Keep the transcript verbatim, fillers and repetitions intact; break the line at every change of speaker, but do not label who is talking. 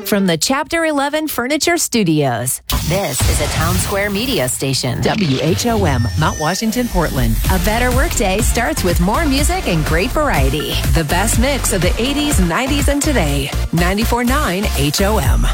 From the Chapter eleven Furniture Studios, this is a Town Square media station. W H O M, Mount Washington, Portland. A better workday starts with more music and great variety. The best mix of the eighties, nineties, and today. ninety-four point nine H O M.